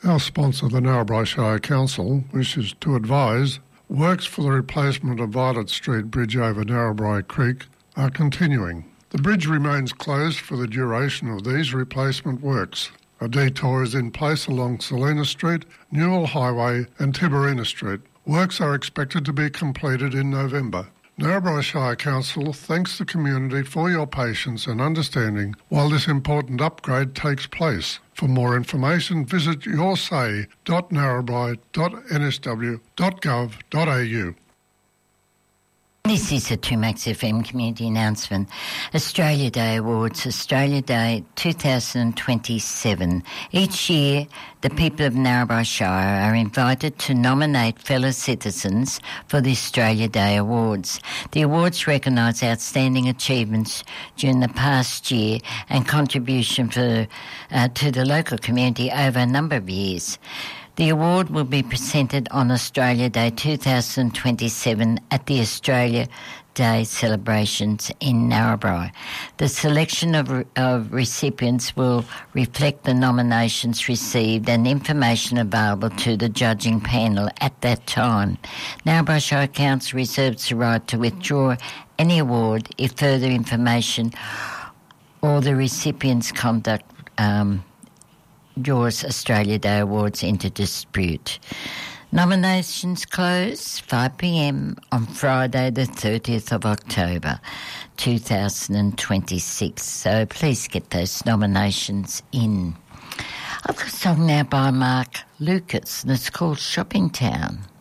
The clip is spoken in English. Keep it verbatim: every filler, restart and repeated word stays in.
Our sponsor, the Narrabri Shire Council, wishes to advise works for the replacement of Violet Street Bridge over Narrabri Creek are continuing. The bridge remains closed for the duration of these replacement works. A detour is in place along Selina Street, Newell Highway and Tiberina Street. Works are expected to be completed in November. Narrabri Shire Council thanks the community for your patience and understanding while this important upgrade takes place. For more information, visit your say dot narrabri dot n s w dot gov dot a u. This is a two Max F M community announcement. Australia Day Awards, Australia Day two thousand twenty-seven. Each year, the people of Narrabri Shire are invited to nominate fellow citizens for the Australia Day Awards. The awards recognise outstanding achievements during the past year and contribution for, uh, to the local community over a number of years. The award will be presented on Australia Day two thousand twenty-seven at the Australia Day celebrations in Narrabri. The selection of, of recipients will reflect the nominations received and information available to the judging panel at that time. Narrabri Shire Council reserves the right to withdraw any award if further information or the recipient's conduct um, draws Australia Day Awards into dispute. Nominations close five p m on Friday the thirtieth of October two thousand twenty-six. So please get those nominations in. I've got a song now by Mark Lucas and it's called Shopping Town.